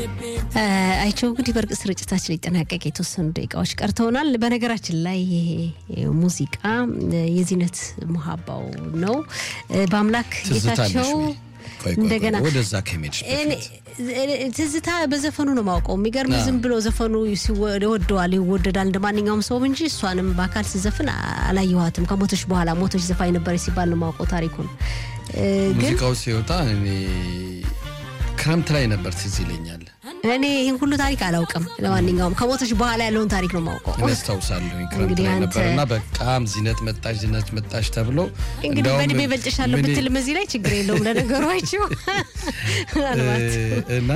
አይቸው እንግዲህ በርቅ ስርጭታችን ሊጠናቀቅ የተወሰኑ ደቂቃዎች ቀርተውናል በነገራችን ላይ ሙዚቃ የዚነት መሐባው ነው በአምላክ ጌታቸው እንደገና ወደዛ ከመሄድሽ ትዝታ በዘፈኑ ነው ማውቀው የሚገርም ዝም ብሎ ዘፈኑ ይወደዋል ይወደዳል እንደማንኛውም ሰው እንጂ እሷንም በአካል ሲዘፍን አላየኋትም ከሞተሽ በኋላ ሞተሽ ዘፋኝ ነበር ሲባል ነው ማውቀው ታሪኩን ሙዚቃው ሲወጣ እኔ ክረምት ላይ ነበር ትዝ ይለኛል እኔ ይሄን ሁሉ ታሪክ አላውቅም ለማንኛውም ከሞተሽ በኋላ ያለውን ታሪክ ነው ማውቀው አስተውሳለሁ ክረምት ላይ ነበርና በቃም ዚነት መጣሽ ተብሎ እንግዲህ በድሜ በልጭሻለሁ ብትል መዚ ላይ ችግር የለውም ለነገሩ አይቸው እና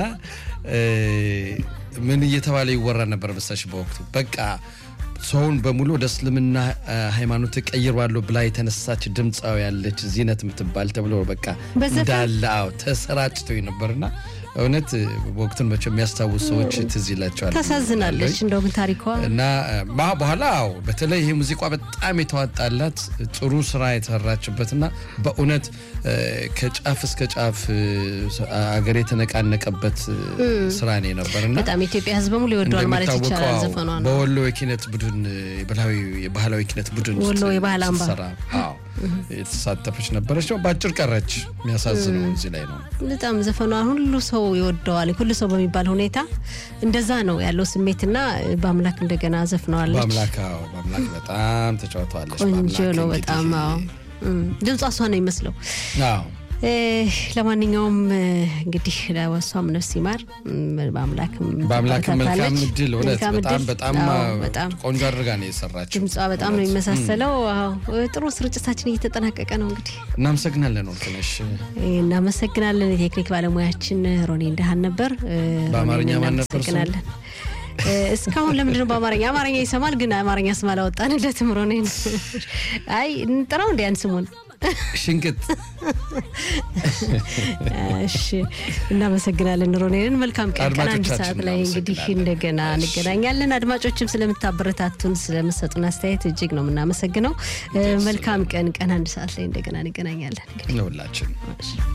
ምን እየተባለ ይወራ ነበር በሳሽ በወቅቱ በቃ ሰውን በሙሉ ወደ እስልምና ሃይማኖት ቀይሯል ብላ የተነሳች ድምጻው ያለች ዚነት ምትባል ተብሎ በቃ እንዳላው ተሰራጭቶ ነበርና እውነት ወቅቱን መቼም የሚያስታውሱ ሰዎች ትዝ ይላቸዋል ተሳዝናለች እንደው ታሪኳ እና በኋላው በተለይ ይሄ ሙዚቃ በጣም የተዋጣላት ጥሩ ስራ የተሰራችበትና በእውነት ከጫፍ እስከ ጫፍ አገር የተነቃነቀበት ስራ ነው ነበርና በጣም ኢትዮጵያ ህዝብ ሙሉ ይወደዋል ማለት ይቻላል ዘፈኗ ነው በወሎ የኪነት ቡድን የባህላዊ ኪነት ቡድን ወሎ የባህል አምባ አዎ የተሳተፈች ነበረች ባጭር ቀረች የሚያሳዝነው እዚህ ላይ ነው በጣም ዘፈኗ ሁሉ ሰው ይወደዋል ሁሉ ሰው በሚባል ሁኔታ እንደዛ ነው ያለው ስሜትና በአምላክ እንደገና ዘፍነዋለች በአምላክ በጣም ተጫውተዋለች ቆንጆ ነው በጣም ድምጿ እሷ ነው የሚመስለው አዎ ለማንኛውም እንግዲህ ለወሷም ነፍስ ይማር በአምላክ መልካም ድል ወለት በጣም ቆንጆ አድርጋ ነው የሰራችው ድምጿ በጣም ነው የሚመሳሰለው ጥሩ ስርጭታችን እየተጠናቀቀ ነው እንግዲህ እናመሰግናለን ወርቅነሽ እናመሰግናለን የቴክኒክ ባለሙያችን ሮኔ እንደሃን ነበር በአማርኛ ማን ነበር እስካሁን ለምንድነው በአማርኛ ይሰማል ግን አማርኛ ስም አላወጣንለትም ሮኔ አይ እንጥራው እንዴ ስሙን ሽንቅጥ እሺ እናመሰግናለን ሮኔን መልካም ቀን አንድ ሰዓት ላይ እንግዲህ እንደገና እንገናኛለን አድማጮችም ስለምታበረታቱን ስለምትሰጡን አስተያየት እጅግ ነው እናመሰግነው መልካም ቀን አንድ ሰዓት ላይ እንደገና እንገናኛለን እንግዲህ ሁላችን